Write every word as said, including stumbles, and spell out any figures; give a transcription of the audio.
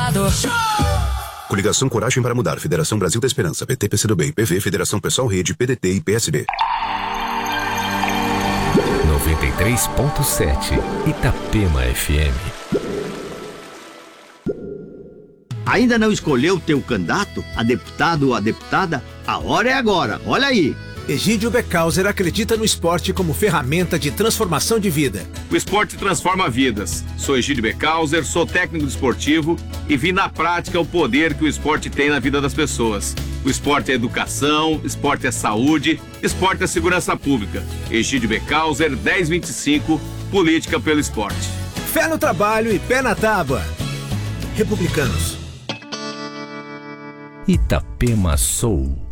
lado. Coligação Coragem para Mudar, Federação Brasil da Esperança, P T, P C do B, P V, Federação Pessoal Rede, P D T e P S B. noventa e três ponto sete Itapema F M. Ainda não escolheu teu candidato a deputado ou a deputada? A hora é agora, olha aí. Egídio Becauser acredita no esporte como ferramenta de transformação de vida. O esporte transforma vidas. Sou Egídio Becauser, sou técnico desportivo e vi na prática o poder que o esporte tem na vida das pessoas. O esporte é educação, esporte é saúde, esporte é segurança pública. Egídio Becauser, dez vinte e cinco, Política pelo Esporte. Fé no trabalho e pé na tábua. Republicanos. Itapema Soul.